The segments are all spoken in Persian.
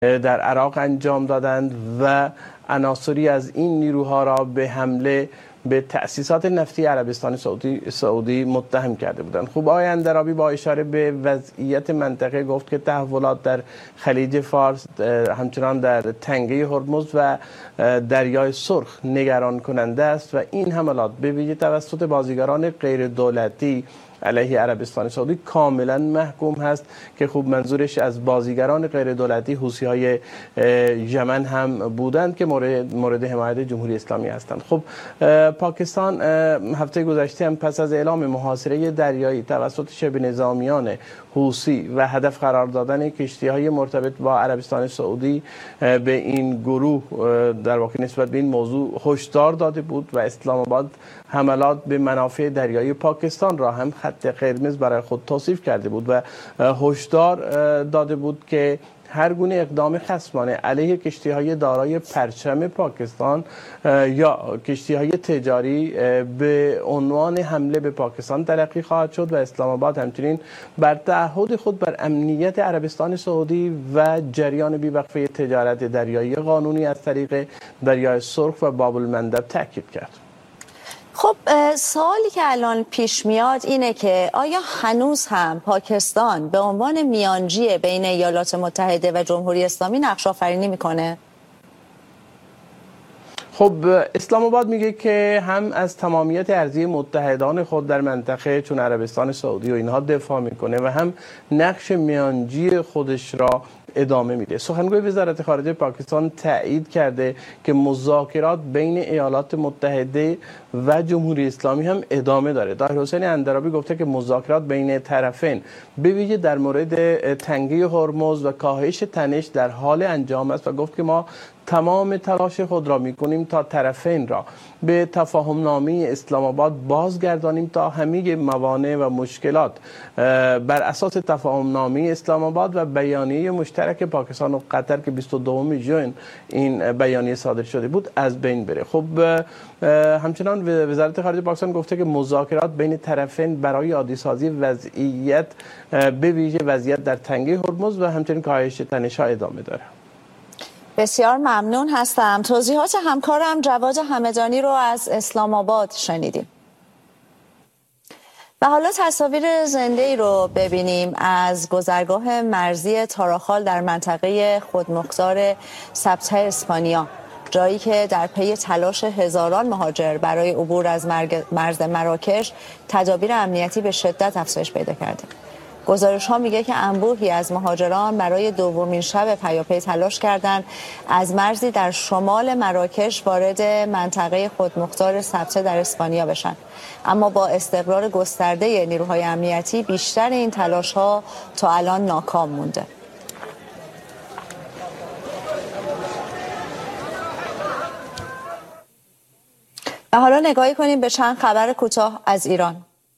در عراق انجام دادند و عناصری از این نیروها را به حمله به تأسیسات نفتی عربستان سعودی متهم کرده بودند. خب آقای اندرابی با اشاره به وضعیت منطقه گفت که تحولات در خلیج فارس، همچنان در تنگه هرمز و دریای سرخ نگران کننده است و این حملات به ویژه توسط بازیگران غیر دولتی علیه عربستان سعودی کاملا محکوم هست که خوب منظورش از بازیگران غیر دولتی حوثی‌های یمن هم بودند که مورد حمایت جمهوری اسلامی هستند. خب پاکستان هفته گذشته هم پس از اعلام محاصره دریایی توسط شبه نظامیان حوثی و هدف قرار دادن کشتی‌های مرتبط با عربستان سعودی به این گروه در واقع نسبت به این موضوع هشدار داده بود و اسلام آباد حملات به منافع دریایی پاکستان را هم خط قرمز برای خود توصیف کرده بود و هشدار داده بود که هر گونه اقدام خصمانه علیه کشتی‌های دارای پرچم پاکستان یا کشتی‌های تجاری به عنوان حمله به پاکستان تلقی خواهد شد و اسلام آباد همچنین بر تعهد خود بر امنیت عربستان سعودی و جریان بی‌وقفه تجارت دریایی قانونی از طریق دریای سرخ و باب المندب تاکید کرد. خب سوالی که الان پیش میاد اینه که آیا هنوز هم پاکستان به عنوان میانجی بین ایالات متحده و جمهوری اسلامی نقش آفرینی میکنه؟ خب اسلام آباد میگه که هم از تمامیت ارضی متحدان خود در منطقه چون عربستان سعودی و اینها دفاع میکنه و هم نقش میانجی خودش را ادامه میده. سخنگوی وزارت خارجه پاکستان تایید کرده که مذاکرات بین ایالات متحده و جمهوری اسلامی هم ادامه داره. طاهر حسین اندرابی گفته که مذاکرات بین طرفین به ویژه در مورد تنگه هرمز و کاهش تنش در حال انجام است و گفت که ما تمام تلاش خود را میکنیم تا طرفین را به تفاهم نامه اسلام آباد بازگردانیم تا همه موانع و مشکلات بر اساس تفاهم نامه اسلام آباد و بیانیه مشترک پاکستان و قطر که 22 ژوئن این بیانیه صادر شده بود از بین بره. خب همچنان وزارت خارجه پاکستان گفته که مذاکرات بین طرفین برای عادی سازی وضعیت به ویژه وضعیت در تنگه هرمز و همچنین کاهش تنش‌ها ادامه داره. بسیار ممنون هستم. توضیحات همکارم جواد همدانی رو از اسلام آباد شنیدیم. و حالا تصاویر زنده‌ای رو ببینیم از گذرگاه مرزی تاراخال در منطقه خودمختار سبته اسپانیا، جایی که در پی تلاش هزاران مهاجر برای عبور از مرز مراکش تدابیر امنیتی به شدت افزایش پیدا کرده. گزارش ها میگه که انبوهی از مهاجران برای دومین شب پیاپی تلاش کردند از مرزی در شمال مراکش وارد منطقه خودمختار سبته در اسپانیا بشن، اما با استقرار گسترده نیروهای امنیتی بیشتر این تلاش ها تا الان ناکام مونده. و حالا نگاهی کنیم به چند خبر کوتاه از ایران.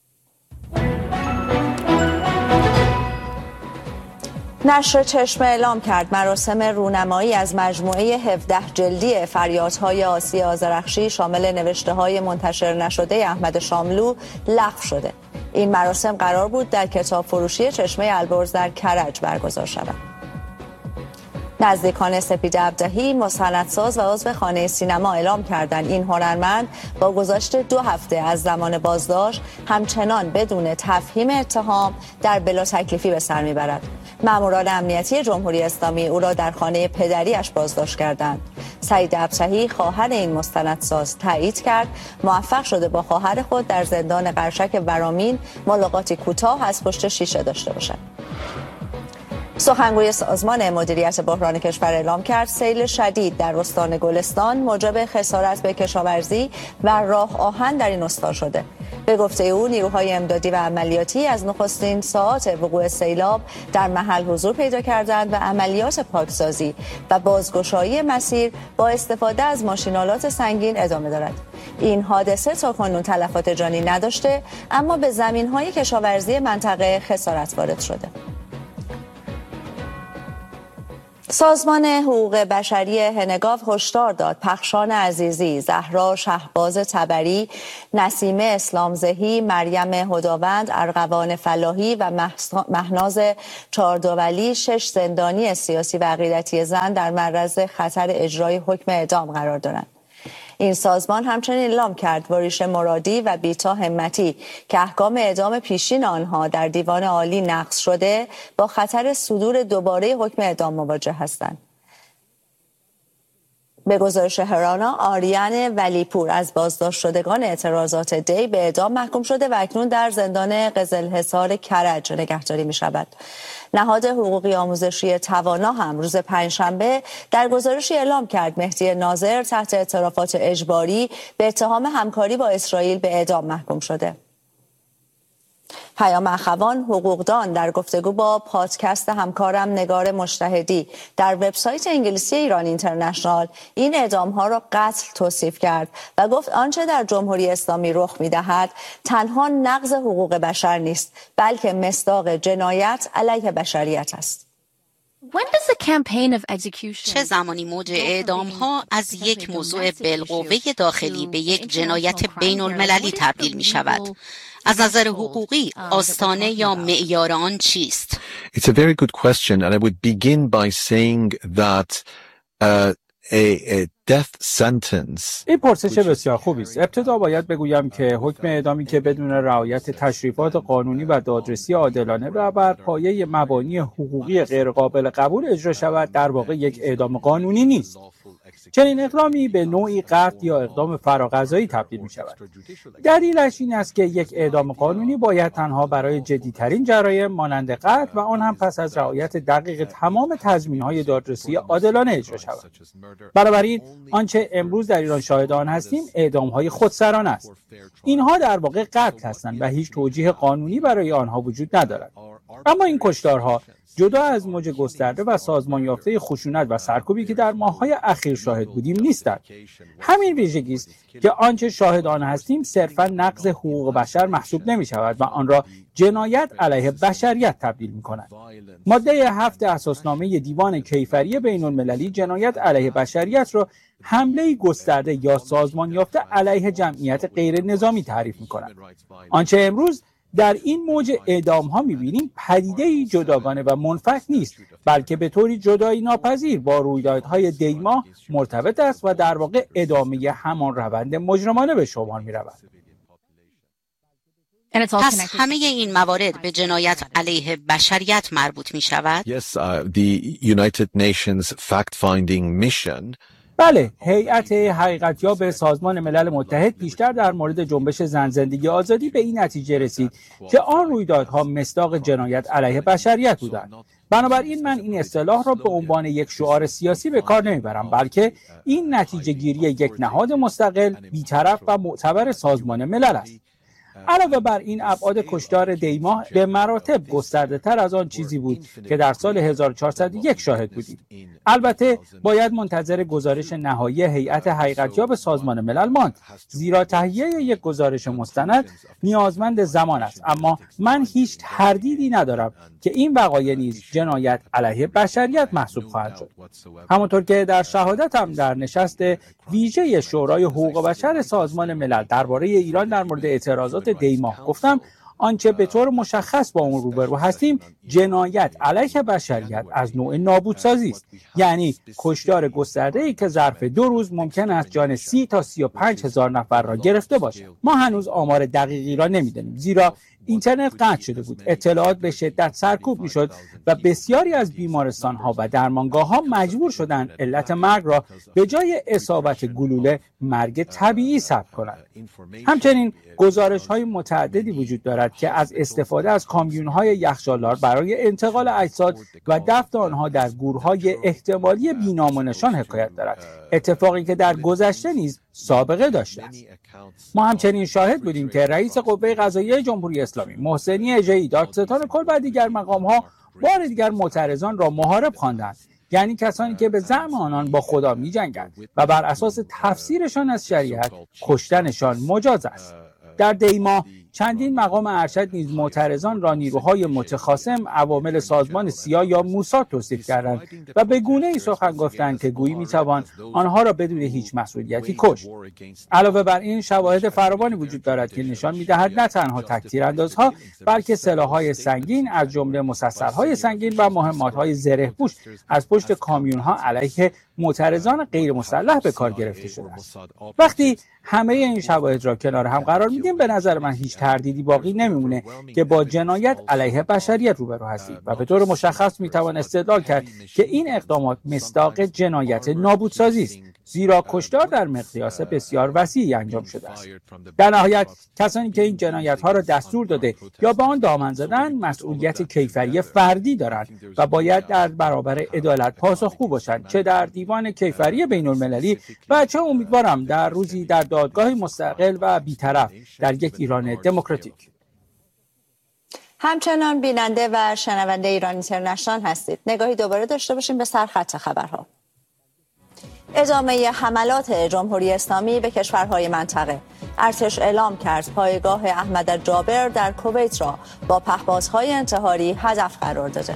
نشر چشمه اعلام کرد مراسم رونمایی از مجموعه 17 جلدی فریادهای آسیای آذرخشی شامل نوشته‌های منتشر نشده احمد شاملو لغو شده. این مراسم قرار بود در کتاب فروشی چشمه البرز در کرج برگزار شود. نزدیکان سپید عبدهی مستندساز و عضو خانه سینما اعلام کردند این هنرمند با گذشت 2 هفته از زمان بازداشت همچنان بدون تفهیم اتهام در بلا تکلیفی به سر میبرد. ماموران امنیتی جمهوری اسلامی او را در خانه پدریش بازداشت کردند. سعید عبدهی خواهر این مستندساز تایید کرد موفق شده با خواهر خود در زندان قرشک ورامین ملاقاتی کوتاه از پشت شیشه داشته باشد. سخنگوی سازمان مدیریت بحران کشور اعلام کرد سیل شدید در استان گلستان موجب خسارت به کشاورزی و راه آهن در این استان شده. به گفته او نیروهای امدادی و عملیاتی از نخستین ساعات وقوع سیلاب در محل حضور پیدا کردند و عملیات پاکسازی و بازگشایی مسیر با استفاده از ماشین‌آلات سنگین ادامه دارد. این حادثه تاکنون تلفات جانی نداشته، اما به زمین‌های کشاورزی منطقه خسارت وارد شده. سازمان حقوق بشری هنگاو هشدار داد پخشان عزیزی، زهرا شهباز تبری، نسیمه اسلامزهی، مریم هداوند، ارغوان فلاحی و مهناز چاردولی 6 زندانی سیاسی و عقیدتی زن در معرض خطر اجرای حکم اعدام قرار دارند. این سازمان همچنین اعلام کرد واریش مرادی و بیتا همتی که احکام اعدام پیشین آنها در دیوان عالی نقض شده با خطر صدور دوباره حکم اعدام مواجه هستند. به گزارش هرانا، آریان ولیپور از بازداشت شدگان اعتراضات دی به اعدام محکوم شده و اکنون در زندان قزلحصار کرج نگهداری می شود. نهاد حقوقی آموزشی توانا هم روز پنجشنبه در گزارشی اعلام کرد مهدی ناظر تحت اعترافات اجباری به اتهام همکاری با اسرائیل به اعدام محکوم شده. پیام اخوان حقوقدان در گفتگو با پادکست همکارم نگار مجتهدی در وبسایت انگلیسی ایران اینترنشنال این اعدام‌ها را قتل توصیف کرد و گفت آنچه در جمهوری اسلامی رخ می‌دهد تنها نقض حقوق بشر نیست بلکه مصداق جنایت علیه بشریت است. چه زمانی موج اعدام‌ها از یک موضوع بالقوه داخلی به یک جنایت بین المللی تبدیل می شود؟ از نظر حقوقی آستانه یا معیار آن چیست؟ It's a very good question and I would begin by saying that a death sentence. این پرسش بسیار خوبی است. ابتدا باید بگویم که حکم اعدامی که بدون رعایت تشریفات قانونی و دادرسی عادلانه و بر پایه مبانی حقوقی غیرقابل قبول اجرا شود در واقع یک اعدام قانونی نیست. چنین اقدامی به نوعی قتل یا اقدام فراقضایی تبدیل می شود. دلیلش این است که یک اعدام قانونی باید تنها برای جدی‌ترین جرایم مانند قتل و آن هم پس از رعایت دقیق تمام تضمین‌های دادرسی عادلانه اجرا شود. بنابراین آنچه امروز در ایران شاهد آن هستیم اعدام‌های خودسرانه است. اینها در واقع قتل هستند و هیچ توجیه قانونی برای آنها وجود ندارد. اما این کشتارها جدا از موج گسترده و سازمان یافته خشونت و سرکوبی که در ماه‌های اخیر شاهد بودیم نیستند. همین ویژگی است که آنچه شاهد آن هستیم صرفاً نقض حقوق بشر محسوب نمی‌شود و آن را جنایت علیه بشریت تبدیل می‌کند. ماده 7 اساسنامه دیوان کیفری بین‌المللی جنایت علیه بشریت را حمله گسترده یا سازمان یافته علیه جمعیت غیر نظامی تعریف می‌کند. آنچه امروز در این موج اعدام ها می‌بینیم پدیده‌ای جداگانه و منفک نیست بلکه به طوری جدایی ناپذیر با رویدادهای دی‌ماه مرتبط است و در واقع ادامه همان روند مجرمانه به شمار می‌رود. پس همه این موارد به جنایت علیه بشریت مربوط می‌شود؟ Yes, the United Nations fact-finding mission. بله، هیئت حقیقتیاب سازمان ملل متحد پیشتر در مورد جنبش زن زندگی آزادی به این نتیجه رسید که آن رویدادها مصداق جنایت علیه بشریت بودند. بنابراین من این اصطلاح را به عنوان یک شعار سیاسی به کار نمیبرم بلکه این نتیجه گیری یک نهاد مستقل، بی‌طرف و معتبر سازمان ملل است. علاوه بر این ابعاد کشتار دی‌ماه به مراتب گسترده تر از آن چیزی بود که در سال 1401 شاهد بودیم. البته باید منتظر گزارش نهایی هیئت حقیقتیاب سازمان ملل ماند زیرا تهیه یک گزارش مستند نیازمند زمان است، اما من هیچ تردیدی ندارم که این وقایع نیز جنایت علیه بشریت محسوب خواهد شد. همانطور که در شهادتم در نشست ویژه شورای حقوق بشر سازمان ملل درباره ایران در مورد اعتراضات دی‌ماه گفتم، آنچه به طور مشخص با اون روبرو هستیم جنایت علیه بشریت از نوع نابودسازی است، یعنی کشتار گسترده‌ای که ظرف 2 روز ممکن است جان 30 تا 35 هزار نفر را گرفته باشد. ما هنوز آمار دقیقی را نمی‌دانیم زیرا اینترنت قطع شده بود، اطلاعات به شدت سرکوب میشد و بسیاری از بیمارستان‌ها و درمانگاه‌ها مجبور شدند علت مرگ را به جای اصابت گلوله مرگ طبیعی ثبت کنند. همچنین گزارش‌های متعددی وجود دارد که از استفاده از کامیون‌های یخچالدار برای انتقال اجساد و دفن آنها در گورهای احتمالی بی‌نام و نشان حکایت دارد، اتفاقی که در گذشته نیز سابقه داشته است. ما همچنین شاهد بودیم که رئیس قوه قضاییه جمهوری اسلامی محسنی اژه‌ای، دادستان کل و دیگر مقام‌ها بار دیگر معترضان را محارب خواندند، یعنی کسانی که به زعم آنان با خدا می‌جنگند و بر اساس تفسیرشان از شریعت کشتنشان مجاز است. در دی‌ماه چندین مقام ارشد نیز معترضان را نیروهای متخاصم عوامل سازمان سیا یا موساد توصیف کردند و به گونه‌ای سخن گفتند که گویی میتوان آنها را بدون هیچ مسئولیتی کشت. علاوه بر این شواهد فراوانی وجود دارد که نشان می‌دهد نه تنها تک‌تیراندازها بلکه سلاح‌های سنگین از جمله مسلسل‌های سنگین و مهمات‌های زره‌پوش از پشت کامیون‌ها علیه معترضان غیر مسلح به کار گرفته شده است. وقتی همه این شواهد را کنار هم قرار میدیم به نظر من هیچ تردیدی باقی نمیمونه که با جنایت علیه بشریت روبرو هستیم و به طور مشخص میتوان استدلال کرد که این اقدامات مصداق جنایت نابودسازی است، زیرا کشتار در مقیاس بسیار وسیعی انجام شده است. در نهایت کسانی که این جنایت‌ها را دستور داده یا به آن دامن زدند مسئولیت کیفری فردی دارند و باید در برابر عدالت پاسخگو باشند، چه در دیوان کیفری بین‌المللی و چه امیدوارم در روزی در دادگاه مستقل و بی‌طرف در یک ایران دموکراتیک. همچنان بیننده و شنونده ایران اینترنشنال هستید. نگاهی دوباره داشته باشیم به سرخط خبرها. ادامه حملات جمهوری اسلامی به کشورهای منطقه. ارتش اعلام کرد پایگاه احمد جابر در کویت را با پهپادهای انتحاری هدف قرار داده.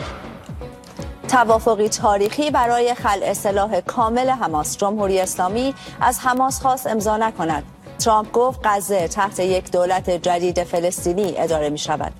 توافقی تاریخی برای خلع سلاح کامل حماس. جمهوری اسلامی از حماس خواست امضا نکند. ترامپ گفت غزه تحت یک دولت جدید فلسطینی اداره می شود.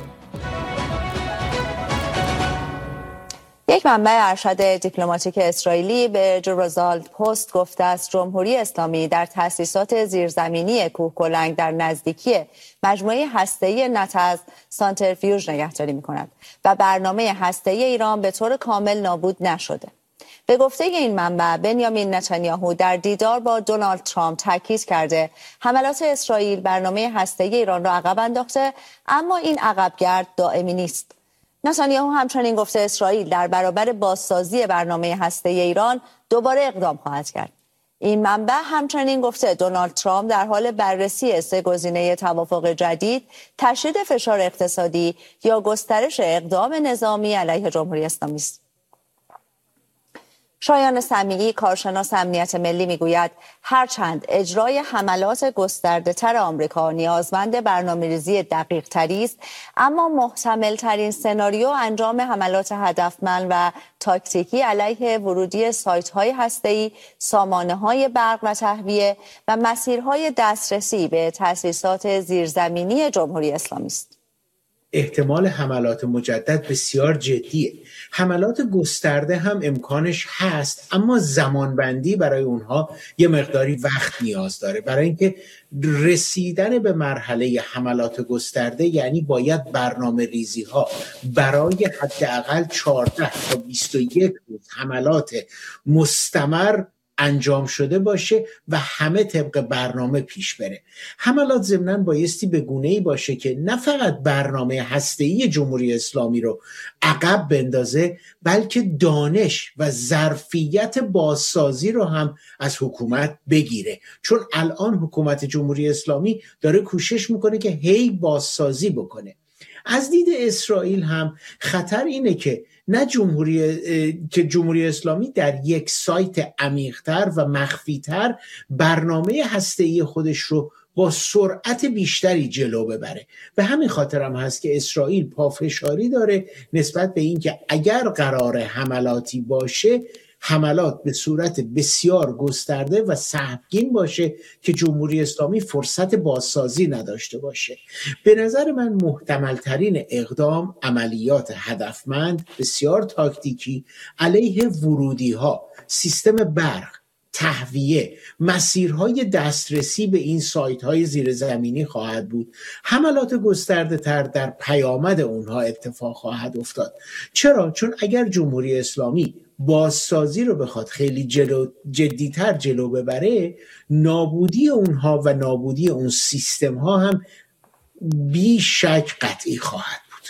یک منبع ارشد دیپلماتیک اسرائیلی به جروزال پست گفته است جمهوری اسلامی در تأسیسات زیرزمینی کوهکلنگ در نزدیکی مجموعه هسته‌ای نتنز سانتریفیوژ نگهداری می‌کند و برنامه هسته‌ای ایران به طور کامل نابود نشده. به گفته این منبع بنیامین نتانیاهو در دیدار با دونالد ترامپ تاکید کرده حملات اسرائیل برنامه هسته‌ای ایران را عقب انداخته، اما این عقبگرد دائمی نیست. نتانیاهو همچنین گفته اسرائیل در برابر بازسازی برنامه هسته‌ای ایران دوباره اقدام خواهد کرد. این منبع همچنین گفته دونالد ترامپ در حال بررسی سه گزینه توافق جدید، تشدید فشار اقتصادی یا گسترش اقدام نظامی علیه جمهوری اسلامی است. شایان سمیعی کارشناس امنیت ملی میگوید هرچند اجرای حملات گسترده‌تر آمریکا نیازمند برنامه‌ریزی دقیق‌تری است، اما محتمل‌ترین سناریو انجام حملات هدفمند و تاکتیکی علیه ورودی سایت‌های هسته‌ای، سامانه‌های برق و تهویه و مسیرهای دسترسی به تأسیسات زیرزمینی جمهوری اسلامی است. احتمال حملات مجدد بسیار جدیه. حملات گسترده هم امکانش هست، اما زمانبندی برای اونها یه مقداری وقت نیاز داره. برای اینکه رسیدن به مرحله حملات گسترده یعنی باید برنامه ریزی ها برای حداقل 14 تا 21 روز حملات مستمر انجام شده باشه و همه طبق برنامه پیش بره. حملات ضمناً بایستی به گونه‌ای باشه که نه فقط برنامه هسته‌ای جمهوری اسلامی رو عقب بندازه، بلکه دانش و ظرفیت بازسازی رو هم از حکومت بگیره، چون الان حکومت جمهوری اسلامی داره کوشش میکنه که هی بازسازی بکنه. از دید اسرائیل هم خطر اینه که نه جمهوری اسلامی در یک سایت عمیق‌تر و مخفی‌تر برنامه هسته‌ای خودش رو با سرعت بیشتری جلو ببره. به همین خاطر هم هست که اسرائیل پافشاری داره نسبت به این که اگر قرار حملاتی باشه، حملات به صورت بسیار گسترده و سهمگین باشه که جمهوری اسلامی فرصت بازسازی نداشته باشه. به نظر من محتمل ترین اقدام عملیات هدفمند بسیار تاکتیکی علیه ورودی ها، سیستم برق، تهویه، مسیرهای دسترسی به این سایت های زیرزمینی خواهد بود. حملات گسترده تر در پیامد اونها اتفاق خواهد افتاد. چرا؟ چون اگر جمهوری اسلامی بازسازی رو بخواد خیلی جدیتر جلو ببره، نابودی اونها و نابودی اون سیستم ها هم بی شک قطعی خواهد بود.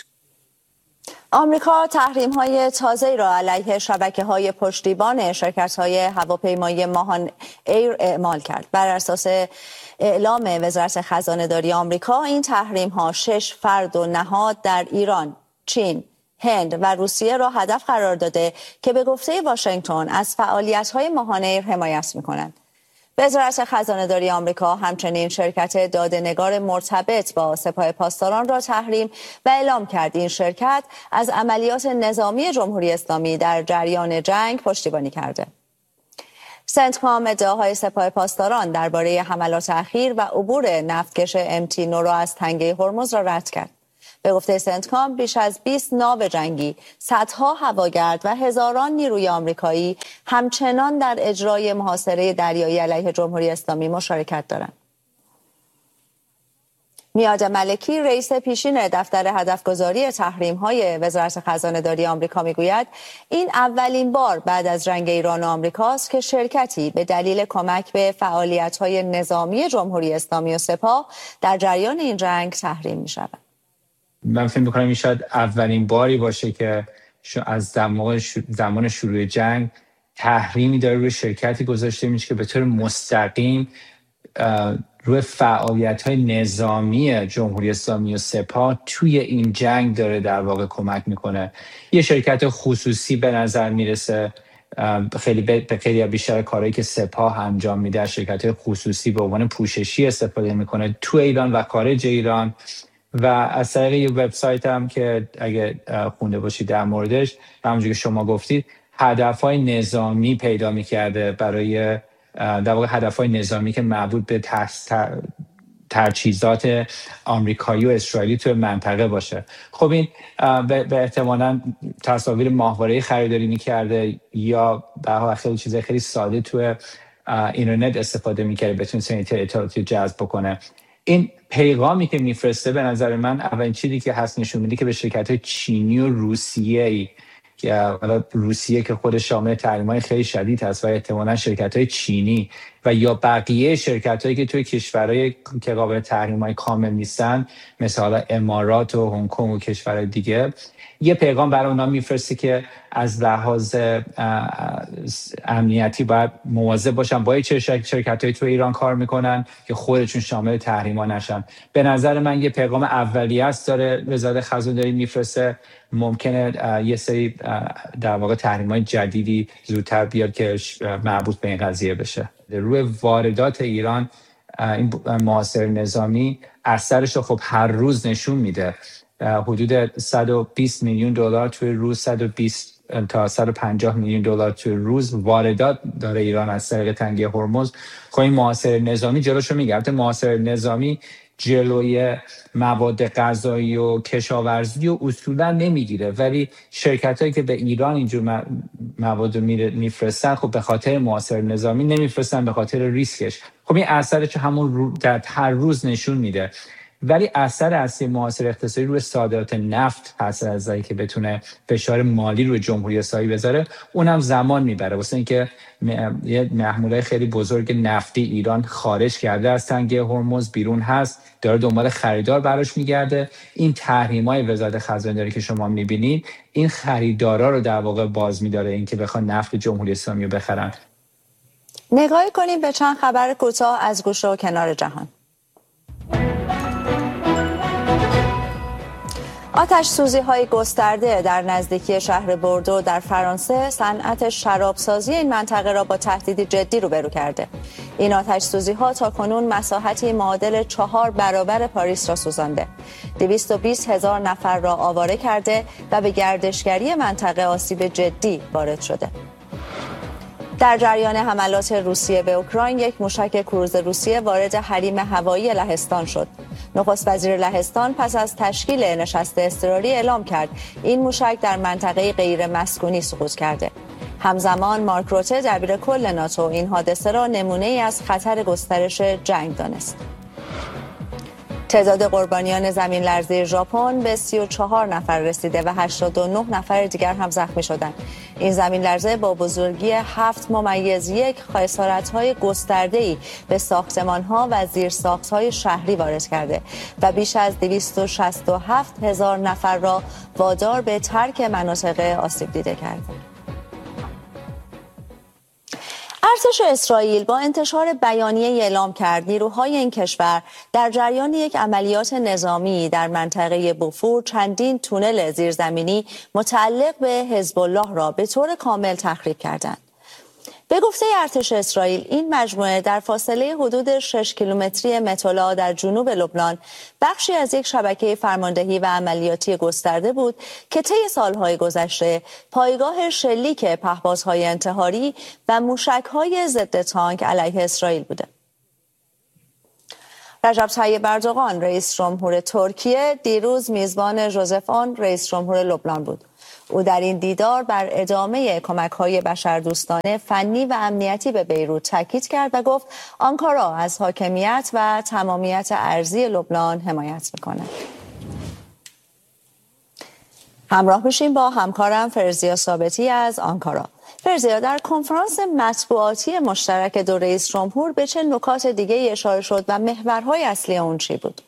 آمریکا تحریم‌های تازه‌ای را علیه شبکه‌های پشتیبان شرکت‌های هواپیمایی ماهان ایر اعمال کرد. بر اساس اعلام وزارت خزانه‌داری آمریکا، این تحریم‌ها 6 فرد و نهاد در ایران، چین، هند و روسیه را هدف قرار داده که به گفته واشنگتن از فعالیت‌های ماهان ایر حمایت می‌کنند. وزارت خزانه‌داری آمریکا همچنین شرکت داده‌نگار مرتبط با سپاه پاسداران را تحریم و اعلام کرد این شرکت از عملیات نظامی جمهوری اسلامی در جریان جنگ پشتیبانی کرده. سنتکام ادعاهای سپاه پاسداران درباره حملات اخیر و عبور نفتکش MT نورا از تنگه هرمز را رد کرد. به گفته سنتکام بیش از 20 ناو جنگی، صدها هواگرد و هزاران نیروی آمریکایی همچنان در اجرای محاصره دریایی علیه جمهوری اسلامی مشارکت دارند. میاد ملکی رئیس پیشین دفتر هدفگذاری تحریم‌های وزارت خزانه‌داری آمریکا میگوید این اولین بار بعد از جنگ ایران و آمریکاست که شرکتی به دلیل کمک به فعالیت‌های نظامی جمهوری اسلامی و سپاه در جریان این جنگ تحریم می‌شود. من فکر می‌کنم این شاید اولین باری باشه که از زمان شروع جنگ تحریمی داره روی شرکتی گذاشته میشه که به طور مستقیم روی فعالیت‌های نظامی جمهوری اسلامی و سپاه توی این جنگ داره در واقع کمک میکنه. یه شرکت خصوصی به نظر میرسه، خیلی بیشتر کارهایی که سپاه انجام میده شرکت‌های خصوصی به عنوان پوششی استفاده میکنه تو ایران و خارج ایران. و از طریق یه وبسایت هم که اگه خونده باشید در موردش، همونجوری که شما گفتید، هدف‌های نظامی پیدا می‌کرده برای در واقع هدف‌های نظامی که مربوط به تجهیزات آمریکایی و اسرائیلی توی منطقه باشه. خب این به احتمالاً تصاویر ماهواره‌ای خریداری می‌کرده یا به هر خیلی چیزای خیلی ساده توی اینترنت استفاده می‌کرده بتونه اطلاعاتی جذب بکنه. این پیغامی که میفرسته به نظر من اولین چیزی که هست نشون میده که به شرکت‌های چینی و روسیه‌ای که روسیه که خود شامل تحریم‌های خیلی شدید هست و احتمالاً شرکت‌های چینی و یا بقیه شرکت‌هایی که توی کشورهای که قابل تحریم‌های کامل نیستن مثل حالا امارات و هنگ کنگ و کشورهای دیگه، یه پیغام برای اونا میفرسته که از لحاظ امنیتی باید مواظب باشن با چه شرکت‌هایی تو ایران کار میکنن که خودشون شامل تحریم‌ها نشن. به نظر من یه پیغام اولیه است داره وزارت خزانه‌داری میفرسته. ممکنه یه سری در واقع تحریم‌های جدیدی زودتر بیاد که مربوط به این قضیه بشه. روی واردات ایران این محاصره نظامی اثرش رو خب هر روز نشون میده. حدود 120 میلیون دلار توی روز، 120 تا 150 میلیون دلار توی روز واردات داره ایران از طریق تنگه هرمز. خب این محاصره نظامی جلوشو میگیره. البته محاصره نظامی جلوی مواد غذایی و کشاورزی و اصولا نمیگیره، ولی شرکتایی که به ایران اینجور مواد میفرستن خب به خاطر محاصره نظامی نمیفرستن، به خاطر ریسکش. خب این اثرش همون در هر روز نشون میده. ولی اثر اصلی محاصره اقتصادی روی صادرات نفت هست، از اینکه بتونه فشار مالی روی جمهوری اسلامی بذاره، اونم زمان میبره. واسه اینکه یه محموله خیلی بزرگ نفتی ایران خارج کرده از تنگه هرمز، بیرون هست، داره دنبال خریدار براش میگرده. این تحریم‌های وزارت خزانه‌داری که شما میبینید این خریدارا رو در واقع باز میداره اینکه بخوان نفت جمهوری اسلامی رو بخرن. نگاهی کنیم به چند خبر کوتاه از گوشه و کنار جهان. آتش سوزی های گسترده در نزدیکی شهر بوردو در فرانسه صنعت شرابسازی این منطقه را با تهدیدی جدی روبرو کرده. این آتش سوزی ها تا کنون مساحتی معادل 4 برابر پاریس را سوزانده. 220,000 نفر را آواره کرده و به گردشگری منطقه آسیب جدی وارد شده. در جریان حملات روسیه به اوکراین، یک موشک کروز روسیه وارد حریم هوایی لهستان شد. نخست وزیر لهستان پس از تشکیل نشست اضطراری اعلام کرد این موشک در منطقه غیر مسکونی سقوط کرده. همزمان مارک روته دبیر کل ناتو این حادثه را نمونه‌ای از خطر گسترش جنگ دانست. تعداد قربانیان زمین لرزه ژاپن به 34 نفر رسیده و 89 نفر دیگر هم زخمی شدند. این زمین لرزه با بزرگی 7.1 خسارت‌های گسترده‌ای به ساختمان‌ها و زیرساخت‌های شهری وارد کرده و بیش از 267,000 نفر را وادار به ترک مناطق آسیب دیده کرده. ارتش اسرائیل با انتشار بیانیه اعلام کرد نیروهای این کشور در جریان یک عملیات نظامی در منطقه بوفور چندین تونل زیرزمینی متعلق به حزب الله را به طور کامل تخریب کردند. به گفته ارتش اسرائیل این مجموعه در فاصله حدود 6 کیلومتری متولا در جنوب لبنان بخشی از یک شبکه فرماندهی و عملیاتی گسترده بود که طی سالهای گذشته پایگاه شلیک پهپادهای انتحاری و موشک‌های ضد تانک علیه اسرائیل بوده. رجب طیب اردوغان رئیس جمهور ترکیه دیروز میزبان ژوزف اون رئیس جمهور لبنان بود. او در این دیدار بر ادامه کمک‌های بشردوستانه فنی و امنیتی به بیروت تاکید کرد و گفت آنکارا از حاکمیت و تمامیت ارضی لبنان حمایت می‌کند. همراه بشیم با همکارم فرزیا ثابتی از آنکارا. فرزیا، در کنفرانس مطبوعاتی مشترک دو رئیس جمهور به چه نکات دیگه اشاره شد و محورهای اصلی اون چی بود؟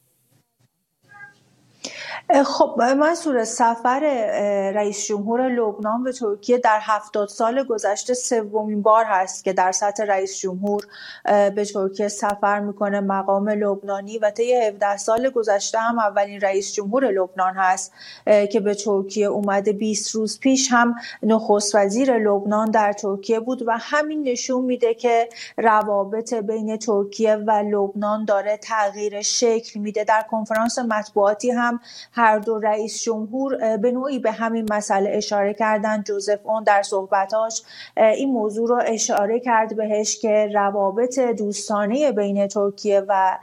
خب منصور، سفر رئیس جمهور لبنان به ترکیه در 70 سال گذشته سومین بار هست که در سطح رئیس جمهور به ترکیه سفر میکنه مقام لبنانی و طی 17 سال گذشته هم اولین رئیس جمهور لبنان هست که به ترکیه اومده. 20 روز پیش هم نخست وزیر لبنان در ترکیه بود و همین نشون میده که روابط بین ترکیه و لبنان داره تغییر شکل میده. در کنفرانس مطبوعاتی هم هر دو رئیس جمهور به نوعی به همین مسئله اشاره کردند. ژوزف اون در صحبتاش این موضوع رو اشاره کرد بهش که روابط دوستانه بین ترکیه و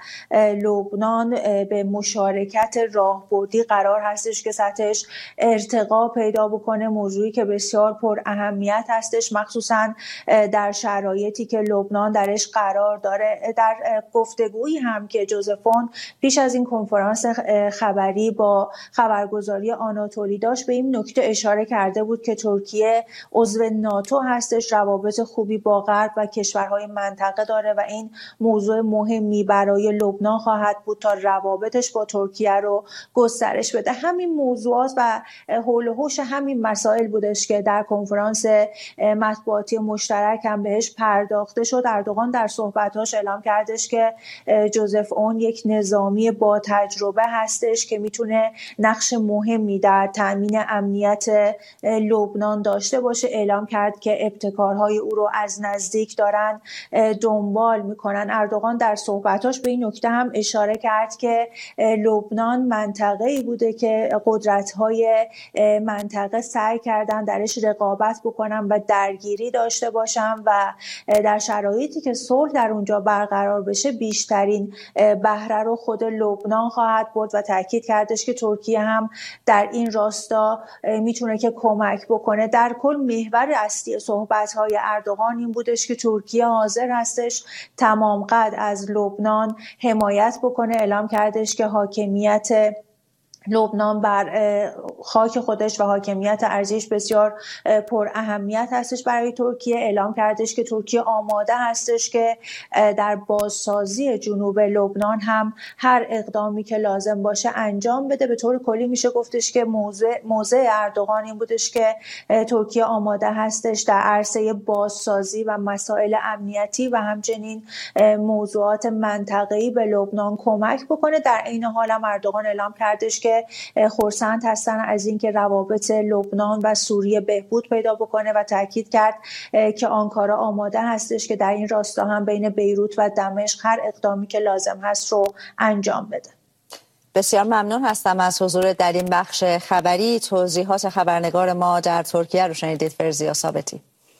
لبنان به مشارکت راهبردی قرار هستش که سطحش ارتقا پیدا بکنه، موضوعی که بسیار پر اهمیت هستش مخصوصا در شرایطی که لبنان درش قرار داره. در گفتگویی هم که ژوزف اون پیش از این کنفرانس خبری با خبرگزاری آناتولی داشت به این نکته اشاره کرده بود که ترکیه عضو ناتو هستش، روابط خوبی با غرب و کشورهای منطقه داره و این موضوع مهمی برای لبنان خواهد بود تا روابطش با ترکیه رو گسترش بده. همین موضوعات و حول و حوش همین مسائل بودش که در کنفرانس مطبوعاتی مشترک هم بهش پرداخته شد. اردوغان در صحبتاش اعلام کردش که ژوزف اون یک نظامی با تجربه هستش که میتونه نقش مهمی در تأمین امنیت لبنان داشته باشه. اعلام کرد که ابتکارهای او رو از نزدیک دارن دنبال میکنن. اردوغان در صحبتاش به این نکته هم اشاره کرد که لبنان منطقه‌ای بوده که قدرت‌های منطقه سعی کردن درش رقابت بکنن و درگیری داشته باشن و در شرایطی که صلح در اونجا برقرار بشه بیشترین بهره رو خود لبنان خواهد برد و تاکید کردش که ترکیه هم در این راستا میتونه که کمک بکنه. در کل محور اصلی صحبت‌های اردوغان این بودش که ترکیه حاضر هستش تمام قد از لبنان حمایت بکنه. اعلام کردش که حاکمیت لبنان بر خاک خودش و حاکمیت ارضیش بسیار پر اهمیت هستش برای ترکیه. اعلام کردش که ترکیه آماده هستش که در بازسازی جنوب لبنان هم هر اقدامی که لازم باشه انجام بده. به طور کلی میشه گفتش که موضع اردوغان این بودش که ترکیه آماده هستش در عرصه بازسازی و مسائل امنیتی و همچنین موضوعات منطقه‌ای به لبنان کمک بکنه. در این حال هم اردوغان اعلام کردش که خرسند هستن از اینکه روابط لبنان و سوریه بهبود پیدا بکنه و تاکید کرد که آنکارا آماده هستش که در این راستا هم بین بیروت و دمشق هر اقدامی که لازم هست رو انجام بده. بسیار ممنون هستم از حضور در این بخش خبری. توضیحات خبرنگار ما در ترکیه رو شنیدید فرزیا ثابتی.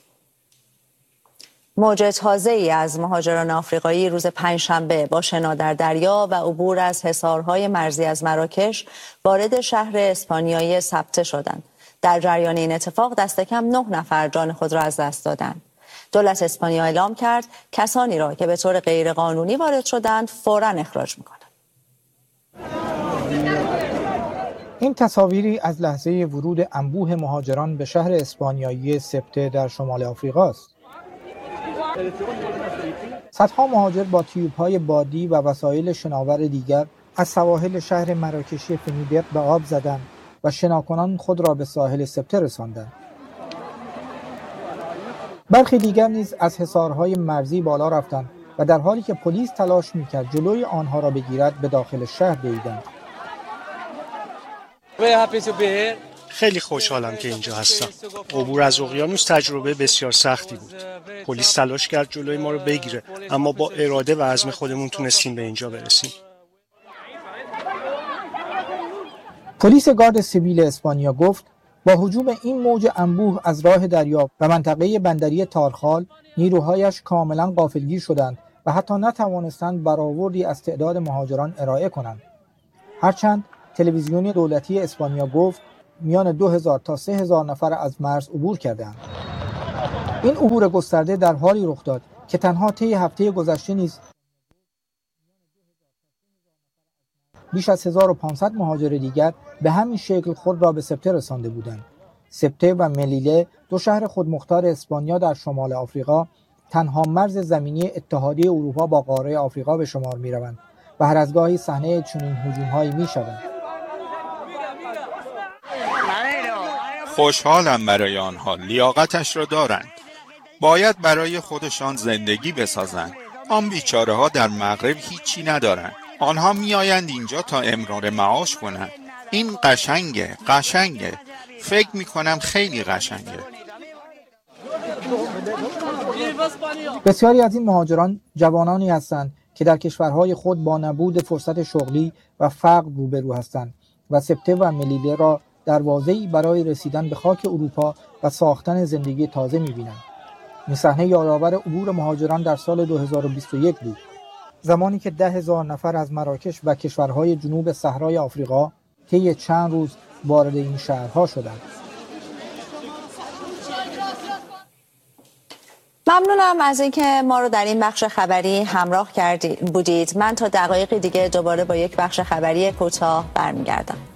موج تازه‌ای از مهاجران آفریقایی روز پنجشنبه با شنا در دریا و عبور از حصارهای مرزی از مراکش وارد شهر اسپانیایی ثبت شدند. در جریان این اتفاق دست کم 9 نفر جان خود را از دست دادند. دولت اسپانیا اعلام کرد کسانی را که به طور غیرقانونی وارد شدند فوراً اخراج می‌کند. این تصاویری از لحظه ورود انبوه مهاجران به شهر اسپانیایی سبته در شمال آفریقا است. صدها مهاجر با تیوب‌های بادی و وسایل شناور دیگر از سواحل شهر مراکشی فنیدق به آب زدند و شناکنان خود را به ساحل سبته رساندند. برخی دیگر نیز از حصارهای مرزی بالا رفتند و در حالی که پلیس تلاش می‌کرد جلوی آنها را بگیرد به داخل شهر دویدند. خیلی خوشحالم که اینجا هستم. عبور از اقیانوس تجربه بسیار سختی بود. پلیس تلاش کرد جلوی ما رو بگیره، اما با اراده و عزم خودمون تونستیم به اینجا برسیم. پلیس گارد سیویل اسپانیا گفت با هجوم این موج انبوه از راه دریا و منطقه بندری تارخال نیروهایش کاملا غافلگیر شدند و حتی نتوانستند برآوردی از تعداد مهاجران ارائه کنند. هرچند تلویزیون دولتی اسپانیا گفت میان 2000 تا 3000 نفر از مرز عبور کردند. این عبور گسترده در حالی رخ داد که تنها طی هفته گذشته نیز بیش از 1500 مهاجر دیگر به همین شکل خود را به سبته رسانده بودند. سبته و ملیله، دو شهر خودمختار اسپانیا در شمال آفریقا، تنها مرز زمینی اتحادیه اروپا با قاره آفریقا به شمار می‌روند و هر از گاهی صحنه چنین هجوم‌هایی می‌شوند. خوشحالم برای آنها، لیاقتش را دارند. باید برای خودشان زندگی بسازند. آن بیچاره ها در مغرب هیچی ندارند. آنها میآیند اینجا تا امرار معاش کنند. این قشنگه. فکر میکنم خیلی قشنگه. بسیاری از این مهاجران جوانانی هستند که در کشورهای خود با نبود فرصت شغلی و فقر روبرو هستند و سبته و ملیله را دروازه‌ای برای رسیدن به خاک اروپا و ساختن زندگی تازه می‌بینند. این صحنه یادآور عبور مهاجران در سال 2021 بود، زمانی که 10,000 نفر از مراکش و کشورهای جنوب صحرای آفریقا طی چند روز وارد این شهرها شدند. ممنونم از اینکه ما رو در این بخش خبری همراه بودید. من تا دقایقی دیگه دوباره با یک بخش خبری کوتاه برمیگردم.